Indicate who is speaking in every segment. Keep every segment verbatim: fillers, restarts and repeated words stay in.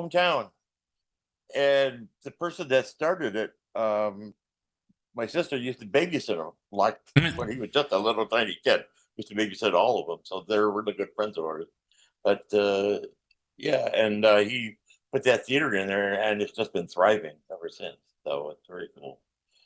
Speaker 1: hometown. And the person that started it, um, my sister used to babysit him, like when he was just a little tiny kid. Used to babysit all of them, so they're really good friends of ours. But uh, yeah, and uh, he put that theater in there, and it's just been thriving ever since. So it's very cool.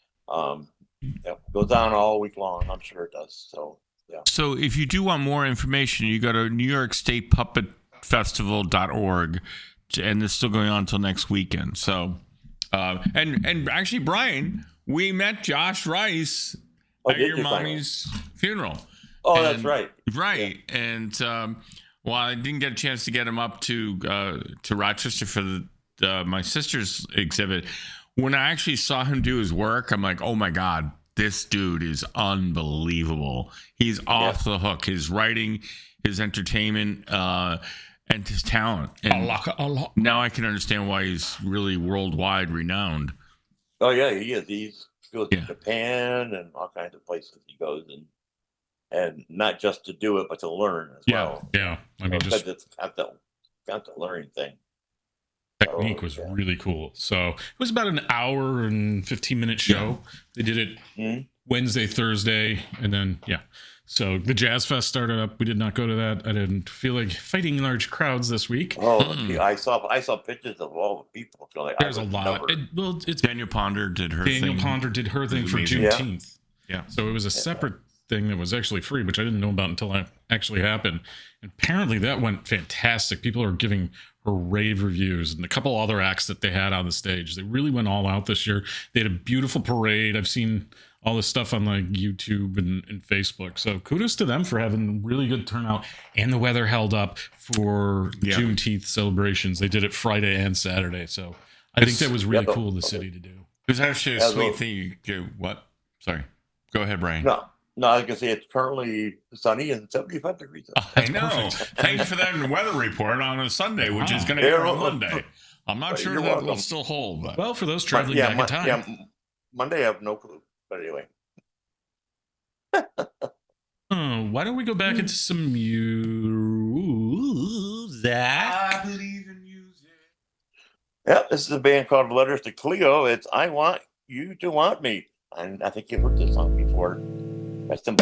Speaker 1: Um, yeah, goes on all week long. I'm sure it does. So yeah.
Speaker 2: So if you do want more information, you go to New York State Puppet Festival dot org, and it's still going on until next weekend. So, uh, and and actually, Brian, we met Josh Rice
Speaker 1: Oh,
Speaker 2: at
Speaker 1: did
Speaker 2: your
Speaker 1: you
Speaker 2: mommy's funeral.
Speaker 1: Oh,
Speaker 2: And-
Speaker 1: that's right.
Speaker 2: Right. And um, well, I didn't get a chance to get him up to uh, to Rochester for the, uh, my sister's exhibit. When I actually saw him do his work, I'm like, oh my God, this dude is unbelievable. He's off
Speaker 1: Yeah.
Speaker 2: the hook. His writing, his entertainment, uh, and his talent. And
Speaker 3: Allah, Allah.
Speaker 2: now I can understand why he's really worldwide renowned.
Speaker 1: Oh yeah, he is. He's goes
Speaker 2: Yeah.
Speaker 1: to Japan and all kinds of places he goes, and and not just to do it, but to learn as
Speaker 3: Yeah,
Speaker 1: well.
Speaker 3: yeah. I mean,
Speaker 1: Because
Speaker 3: just
Speaker 1: it's got the got the learning thing.
Speaker 3: technique was
Speaker 1: yeah.
Speaker 3: really cool. So it was about an hour and fifteen minute show. They did it
Speaker 1: Mhm.
Speaker 3: Wednesday, Thursday, and then yeah. So the Jazz Fest started up. We did not go to that. I didn't feel like fighting large crowds this week.
Speaker 1: Oh,
Speaker 2: Hmm.
Speaker 1: I saw I saw pictures of all the people. So like, I
Speaker 3: There's a
Speaker 1: would
Speaker 3: lot.
Speaker 1: never-
Speaker 3: It, well, it's
Speaker 2: Daniel Ponder did her
Speaker 3: Daniel
Speaker 2: thing.
Speaker 3: Ponder did her thing
Speaker 2: was
Speaker 3: for
Speaker 2: amazing.
Speaker 1: Yeah.
Speaker 3: Juneteenth.
Speaker 2: Yeah.
Speaker 3: So it was a separate thing that was actually free, which I didn't know about until it actually happened. And apparently that went fantastic. People are giving her rave reviews, and a couple other acts that they had on the stage. They really went all out this year. They had a beautiful parade. I've seen all this stuff on like YouTube and, and Facebook. So kudos to them for having really good turnout, and the weather held up for
Speaker 2: Yeah.
Speaker 3: Juneteenth celebrations. They did it Friday and Saturday. So I think that was really
Speaker 1: Yeah,
Speaker 3: cool of the city to do.
Speaker 2: It was actually a
Speaker 1: Yeah,
Speaker 2: sweet
Speaker 1: well-
Speaker 2: thing. You do what? Sorry. Go ahead, Brian.
Speaker 1: No, no, I was gonna say it's currently sunny and seventy-five degrees.
Speaker 2: I
Speaker 3: That's
Speaker 2: know.
Speaker 3: perfect.
Speaker 2: Thanks for that weather report on a Sunday, which is
Speaker 3: Wow.
Speaker 2: going to
Speaker 1: You're
Speaker 2: air on
Speaker 1: welcome.
Speaker 2: Monday. I'm not sure
Speaker 1: You're
Speaker 2: that will
Speaker 1: welcome.
Speaker 2: still hold, but
Speaker 3: Well, for those
Speaker 1: Mon-
Speaker 3: traveling
Speaker 1: yeah,
Speaker 3: back
Speaker 1: Mon-
Speaker 3: in time.
Speaker 1: yeah, M- Monday I have no clue. But anyway,
Speaker 3: Oh, why don't we go back into some music?
Speaker 2: I believe in music.
Speaker 1: yeah, this is a band called Letters to Cleo. It's I Want You to Want Me, and I think you've heard this song before. That's the